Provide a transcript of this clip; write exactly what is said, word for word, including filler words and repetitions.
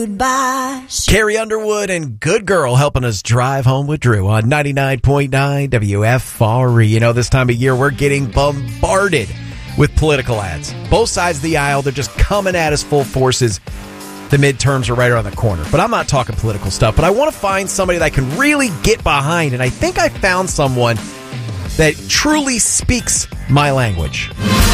Goodbye. Carrie Underwood and Good Girl helping us drive home with Drew on ninety-nine point nine W F R E. You know, this time of year, we're getting bombarded with political ads. Both sides of the aisle, they're just coming at us full forces. The midterms are right around the corner. But I'm not talking political stuff, but I want to find somebody that I can really get behind. And I think I found someone that truly speaks my language.